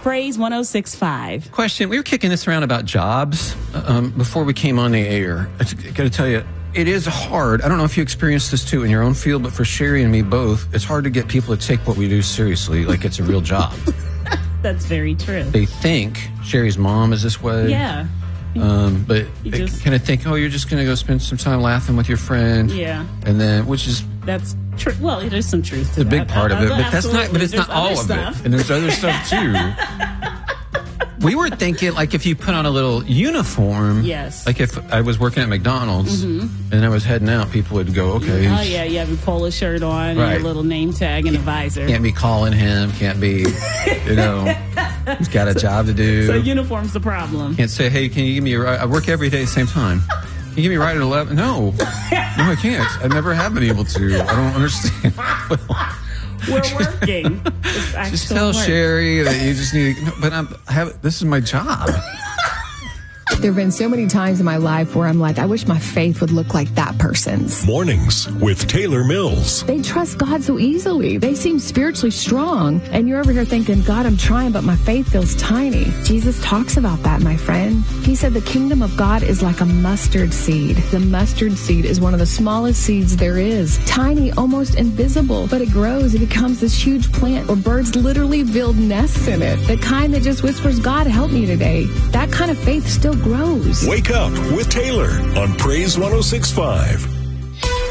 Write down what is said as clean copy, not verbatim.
Praise 106.5. Question, we were kicking this around about jobs before we came on the air. I got to tell you, it is hard. I don't know if you experienced this too in your own field, but for Sherry and me both, it's hard to get people to take what we do seriously, like it's a real job. That's very true. They think Sherry's mom is this way. Yeah. But they kind of think, oh, you're just going to go spend some time laughing with your friend. Yeah. And then, which is... That's true. Well, there's some truth to that. It's a big part of it, but that's not. But it's There's not all of stuff. it. And there's other stuff too. We were thinking, like, if you put on a little uniform. Yes. Like if I was working at McDonald's and I was heading out, people would go, okay. Oh yeah, you have your polo shirt on, Right. and a little name tag and a visor. Can't be calling him. Can't be, he's got a job to do. So uniform's the problem. Can't say, hey, can you give me a ride? I work every day at the same time. Can you give me a ride at 11? No, I can't. I never have been able to. I don't understand. We're working. It's Just tell work. Sherry that you just need. No, but this is my job. There have been so many times in my life where I'm like, I wish my faith would look like that person's. Mornings with Taylor Mills. They trust God so easily. They seem spiritually strong. And you're over here thinking, God, I'm trying, but my faith feels tiny. Jesus talks about that, my friend. He said the kingdom of God is like a mustard seed. The mustard seed is one of the smallest seeds there is. Tiny, almost invisible, but it grows. It becomes this huge plant where birds literally build nests in it. The kind that just whispers, God, help me today. That kind of faith still grows. Wake up with Taylor on Praise 106.5.